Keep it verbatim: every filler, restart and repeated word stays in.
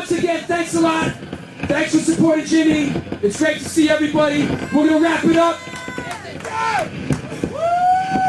once again, thanks a lot. Thanks for supporting Jimmy. It's great to see everybody. We're going to wrap it up.